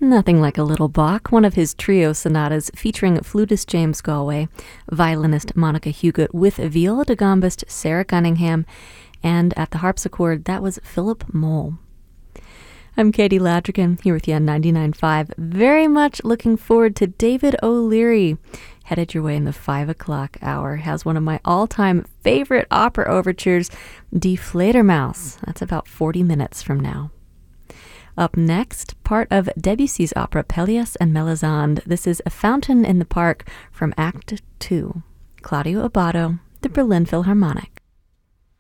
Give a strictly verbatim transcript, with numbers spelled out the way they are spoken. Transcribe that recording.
Nothing like a little Bach, one of his trio sonatas featuring flutist James Galway, violinist Monica Hugot with viola da gambist Sarah Cunningham, and at the harpsichord, that was Philip Moll. I'm Katie Ladrigan, here with you on ninety-nine point five. Very much looking forward to David O'Leary. Headed your way in the five o'clock hour. Has one of my all-time favorite opera overtures, Die Fledermaus. That's about forty minutes from now. Up next, part of Debussy's opera Pelléas and Melisande. This is A Fountain in the Park from Act two. Claudio Abbado, the Berlin Philharmonic.